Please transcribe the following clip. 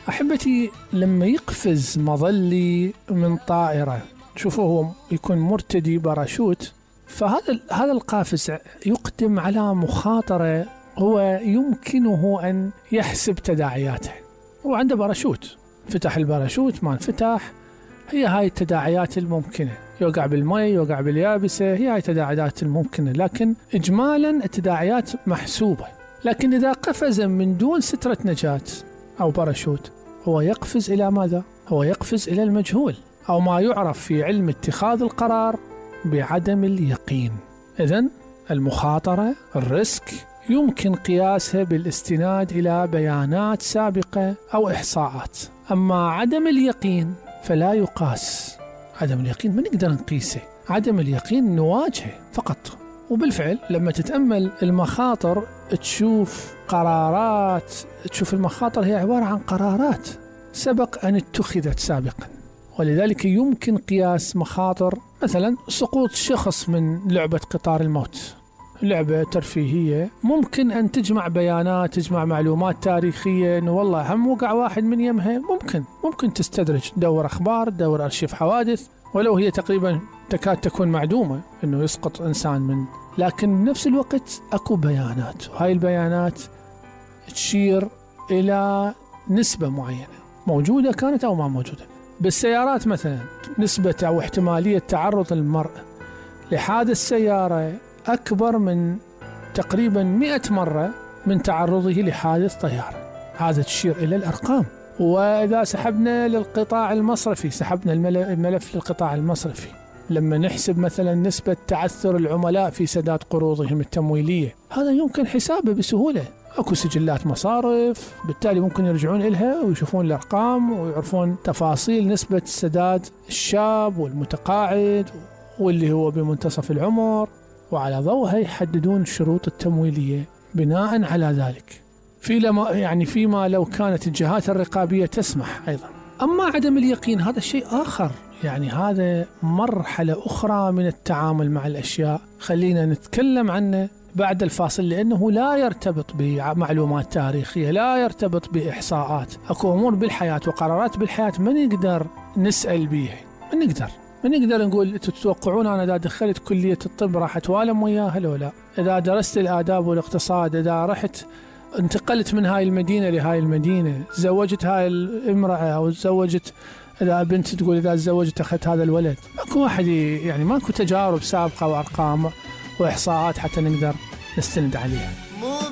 أحبتي لما يقفز مظلي من طائرة، شوفوا هو يكون مرتدي باراشوت، فهذا القافز يقدم على مخاطرة هو يمكنه أن يحسب تداعياته. هو عنده باراشوت، فتح الباراشوت ما انفتح، هي هاي التداعيات الممكنة، يوقع بالماء يوقع باليابسة، هي هاي التداعيات الممكنة، لكن إجمالا التداعيات محسوبة. لكن إذا قفز من دون سترة نجاة أو باراشوت، هو يقفز إلى ماذا؟ هو يقفز إلى المجهول، أو ما يعرف في علم اتخاذ القرار بعدم اليقين. إذن المخاطرة، الريسك، يمكن قياسها بالاستناد إلى بيانات سابقة أو إحصاءات. أما عدم اليقين فلا يقاس. عدم اليقين ما نقدر نقيسه، عدم اليقين نواجهه فقط. وبالفعل لما تتأمل المخاطر تشوف قرارات، تشوف المخاطر هي عبارة عن قرارات سبق أن اتخذت سابقا، ولذلك يمكن قياس مخاطر مثلا سقوط شخص من لعبة قطار الموت، لعبة ترفيهية، ممكن أن تجمع بيانات، تجمع معلومات تاريخية، إنه والله هم وقع واحد من يمها، ممكن تستدرج، تدور أخبار، تدور أرشيف حوادث، ولو هي تقريبا تكاد تكون معدومة إنه يسقط إنسان من، لكن بنفس الوقت أكو بيانات، وهاي البيانات تشير إلى نسبة معينة موجودة كانت أو ما موجودة. بالسيارات مثلا نسبة أو احتمالية تعرض المرء لحادث سيارة أكبر من تقريبا 100 مرة من تعرضه لحادث طيارة. هذا تشير إلى الأرقام. وإذا سحبنا للقطاع المصرفي، سحبنا الملف للقطاع المصرفي، لما نحسب مثلا نسبة تعثر العملاء في سداد قروضهم التمويلية، هذا يمكن حسابه بسهولة. أكو سجلات مصارف، بالتالي ممكن يرجعون إلها ويشوفون الأرقام ويعرفون تفاصيل نسبة سداد الشاب والمتقاعد واللي هو بمنتصف العمر، وعلى ضوءها يحددون الشروط التمويلية بناء على ذلك، فيما لو كانت الجهات الرقابية تسمح أيضا. أما عدم اليقين هذا شيء آخر، يعني هذا مرحلة أخرى من التعامل مع الأشياء، خلينا نتكلم عنه بعد الفاصل، لأنه لا يرتبط بمعلومات تاريخية، لا يرتبط بإحصاءات. أكو أمور بالحياة وقرارات بالحياة ما نقدر نسأل بيها، ما نقدر نقول تتوقعون أنا إذا دخلت كلية الطب راح أتوالم وياها لو لا، إذا درست الآداب والاقتصاد، إذا رحت انتقلت من هاي المدينة لهاي المدينة، تزوجت هاي الامرأة أو تزوجت، إذا بنت تقول إذا تزوجت أخذت هذا الولد. ماكو واحد يعني ماكو تجارب سابقة وأرقام وإحصاءات حتى نقدر نستند عليها.